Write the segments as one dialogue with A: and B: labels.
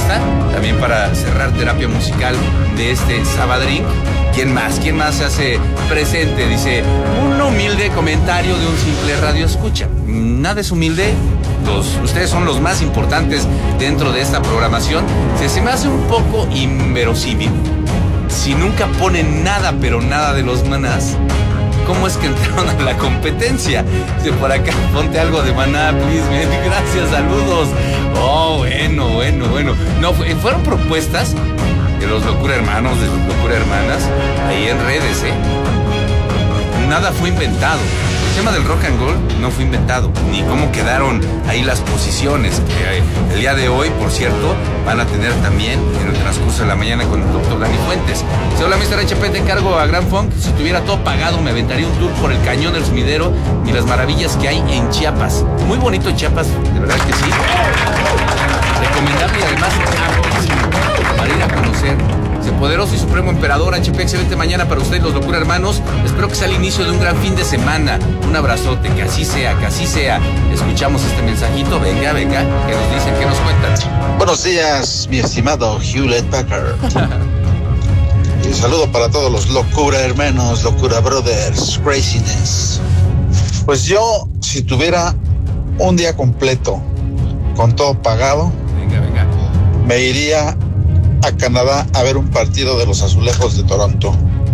A: propuesta también para cerrar terapia musical de este Sabadrín. ¿Quién más se hace presente? Dice, un humilde comentario de un simple radioescucha. Nada es humilde. Ustedes son los más importantes dentro de esta programación. Se me hace un poco inverosímil. Si nunca ponen nada, pero nada de los Manás, ¿cómo es que entraron a la competencia? Dice por acá, ponte algo de Maná, please, man. Gracias, saludos. Oh, bueno. No, fueron propuestas de los Locura Hermanos, de los Locura Hermanas, ahí en redes, Nada fue inventado. El tema del rock and roll no fue inventado, ni cómo quedaron ahí las posiciones. El día de hoy, por cierto, van a tener también en el transcurso de la mañana con el doctor Dani Fuentes. Si hola, Mr. HP, te encargo a Grand Funk. Si tuviera todo pagado, me aventaría un tour por el Cañón del Sumidero y las maravillas que hay en Chiapas. Muy bonito Chiapas, de verdad que sí. Recomendable y además amplísimo para ir a conocer. Poderoso y supremo emperador, HP, excelente mañana para ustedes, los Locura Hermanos. Espero que sea el inicio de un gran fin de semana. Un abrazote, que así sea. Escuchamos este mensajito. Venga, que nos dicen, que nos cuentan.
B: Buenos días, mi estimado Hewlett Packard. Y un saludo para todos los Locura Hermanos, Locura Brothers, Craziness. Pues yo, si tuviera un día completo con todo pagado,
A: venga,
B: me iría a Canadá a ver un partido de los Azulejos de Toronto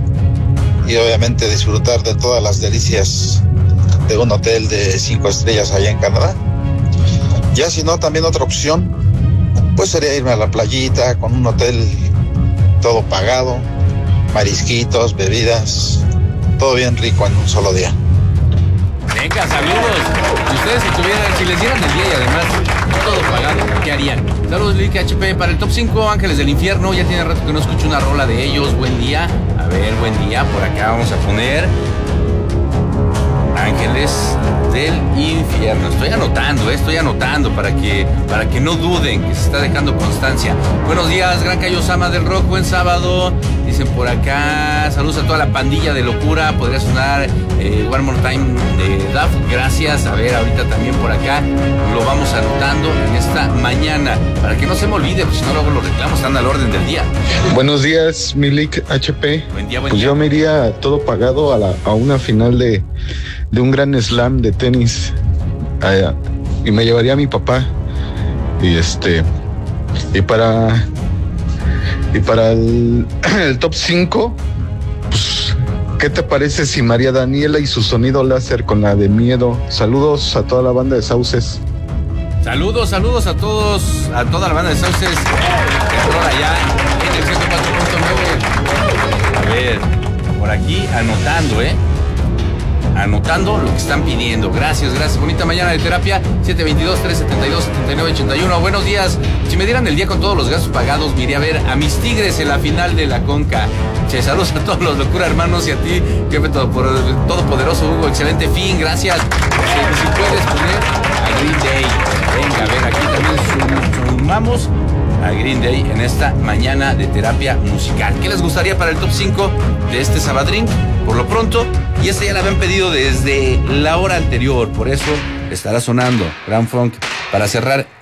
B: y obviamente disfrutar de todas las delicias de un hotel de 5 estrellas allá en Canadá. Ya si no, también otra opción pues sería irme a la playita con un hotel todo pagado, marisquitos, bebidas, todo bien rico en un solo día.
A: Venga, saludos. Si les dieran el día y además todo pagado, ¿qué harían? Saludos, Lick HP. Para el top 5, Ángeles del Infierno. Ya tiene rato que no escucho una rola de ellos. Buen día. A ver, buen día. Por acá vamos a poner Ángeles del Infierno. Estoy anotando para que no duden que se está dejando constancia. Buenos días, Gran Cayo Sama del Rock. Buen sábado. Dicen por acá, saludos a toda la pandilla de locura. Podría sonar One More Time de Duff. Gracias. A ver, ahorita también por acá lo vamos anotando en esta mañana para que no se me olvide, pues si no luego los reclamos están al orden del día.
C: Buenos días, Milik HP.
A: Buen día.
C: Yo me iría todo pagado a una final de un gran slam de tenis y me llevaría a mi papá y para el top 5, pues, ¿qué te parece si María Daniela y su sonido láser con la de Miedo? Saludos a toda la banda de Sauces.
A: Saludos a todos, a toda la banda de Sauces que por allá en el 104.9. A ver, por aquí anotando lo que están pidiendo. Gracias. Bonita mañana de terapia. 722-372-7981. Buenos días. Si me dieran el día con todos los gastos pagados, me iría a ver a mis Tigres en la final de la Conca. Saludos a todos los Locura Hermanos y a ti, jefe todopoderoso Hugo. Excelente fin. Gracias. Si puedes poner a Green Day. Venga, a ver, aquí también sumamos a Green Day en esta mañana de terapia musical. ¿Qué les gustaría para el top 5 de este Sabadrín? Por lo pronto, y esta ya la habían pedido desde la hora anterior, por eso estará sonando Grand Funk para cerrar